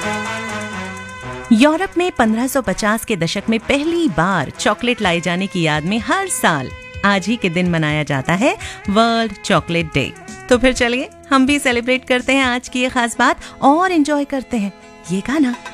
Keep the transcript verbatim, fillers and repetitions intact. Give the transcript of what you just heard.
Europe में पंद्रह सौ पचास के दशक में पहली बार चॉकलेट लाए जाने की याद में हर साल आज ही के दिन मनाया जाता है वर्ल्ड चॉकलेट डे। तो फिर चलिए हम भी सेलिब्रेट करते हैं आज की ये खास बात और एंजॉय करते हैं ये गाना।